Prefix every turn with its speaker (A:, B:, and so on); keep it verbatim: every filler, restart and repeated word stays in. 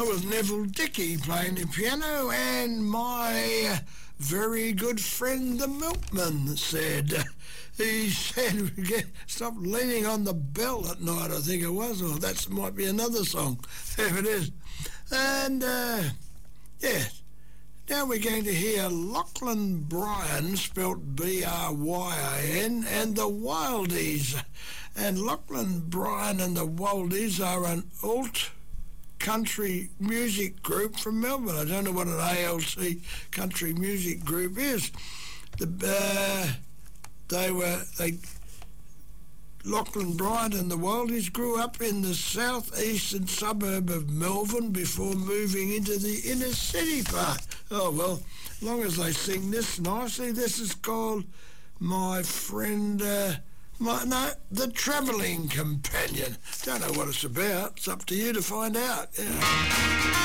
A: That was Neville Dickey playing the piano, and my very good friend the milkman said, he said, stop leaning on the bell at night, I think it was, or that might be another song, if it is. And, uh, yes, now we're going to hear Lachlan Bryan, spelt B R Y A N, and the Wildies. And Lachlan Bryan and the Wildies are an alt country music group from Melbourne. I don't know what an A L C country music group is. The uh, they were they Lachlan Bryan and the Wildies grew up in the southeastern suburb of Melbourne before moving into the inner city part. Oh well, as long as they sing this nicely. This is called My Friend. Uh, My, no, The Travelling Companion. Don't know what it's about. It's up to you to find out. Yeah.